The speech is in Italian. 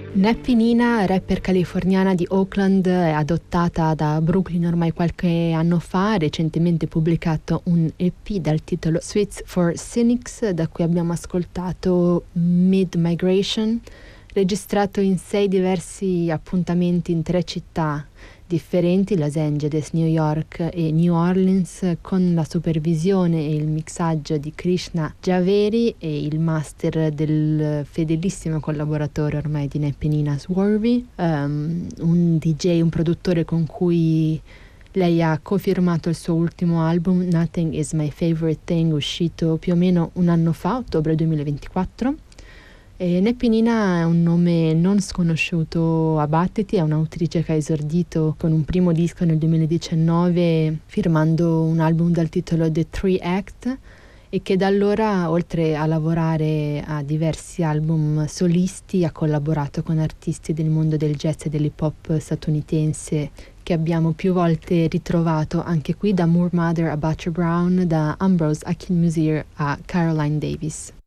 Neppy Nina, rapper californiana di Oakland, è adottata da Brooklyn ormai qualche anno fa. Ha recentemente pubblicato un EP dal titolo Sweets for Cynics, da cui abbiamo ascoltato Mid Migration, registrato in 6 diversi appuntamenti in 3 città differenti, Los Angeles, New York e New Orleans, con la supervisione e il mixaggio di Krishna Javeri e il master del fedelissimo collaboratore ormai di Neppy Nina, Swervy, un DJ, un produttore con cui lei ha cofirmato il suo ultimo album Nothing Is My Favorite Thing, uscito più o meno un anno fa, ottobre 2024. Neppy Nina è un nome non sconosciuto a Battiti, è un'autrice che ha esordito con un primo disco nel 2019 firmando un album dal titolo The Three Act, e che da allora, oltre a lavorare a diversi album solisti, ha collaborato con artisti del mondo del jazz e dell'hip hop statunitense che abbiamo più volte ritrovato anche qui, da Moore Mother a Butcher Brown, da Ambrose Akinmusir a Caroline Davis.